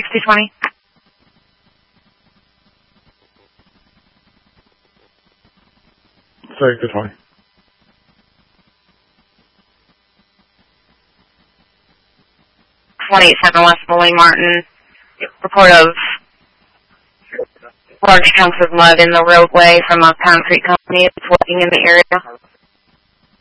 220. Sorry, 220. West Molly Martin. Report of large chunks of mud in the roadway from a concrete company that's working in the area.